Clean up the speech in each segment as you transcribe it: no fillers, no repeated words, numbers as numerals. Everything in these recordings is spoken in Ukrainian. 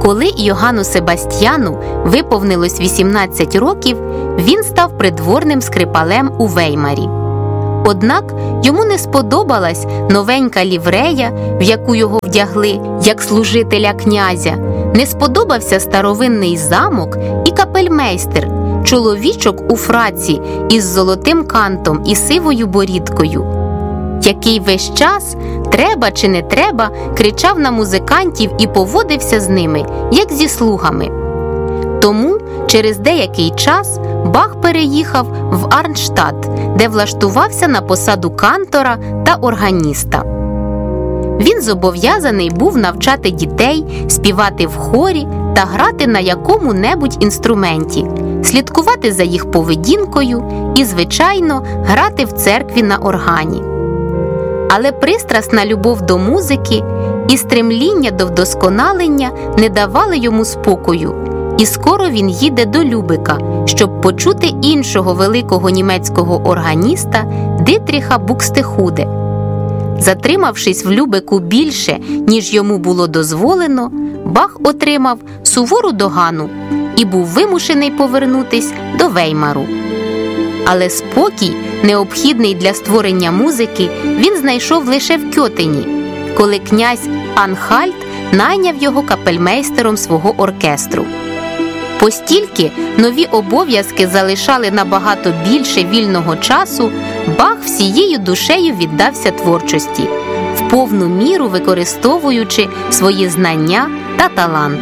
Коли Йоганну Себастьяну виповнилось 18 років, він став придворним скрипалем у Веймарі. Однак йому не сподобалась новенька ліврея, в яку його вдягли як служителя князя, не сподобався старовинний замок і капельмейстер, чоловічок у фраці із золотим кантом і сивою борідкою, який весь час, треба чи не треба, кричав на музикантів і поводився з ними, як зі слугами. Тому через деякий час Бах переїхав в Арнштадт, де влаштувався на посаду кантора та органіста. Він зобов'язаний був навчати дітей, співати в хорі та грати на якому-небудь інструменті, слідкувати за їх поведінкою і, звичайно, грати в церкві на органі. Але пристрасна любов до музики і стремління до вдосконалення не давали йому спокою, і скоро він їде до Любека, щоб почути іншого великого німецького органіста Дитріха Букстехуде. Затримавшись в Любеку більше, ніж йому було дозволено, Бах отримав сувору догану і був вимушений повернутись до Веймару. Але спокій, необхідний для створення музики, він знайшов лише в Кьотені, коли князь Анхальт найняв його капельмейстером свого оркестру. Постільки нові обов'язки залишали набагато більше вільного часу, Бах всією душею віддався творчості, в повну міру використовуючи свої знання та талант.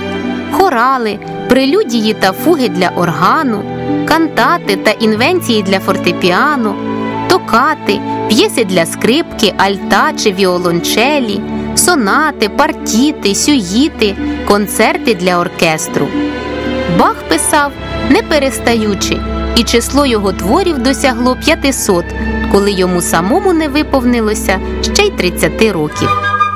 Хорали, прелюдії та фуги для органу, кантати та інвенції для фортепіано, токати, п'єси для скрипки, альта чи віолончелі, сонати, партіти, сюїти, концерти для оркестру. Бах писав не перестаючи, і число його творів досягло 500, коли йому самому не виповнилося ще й 30 років.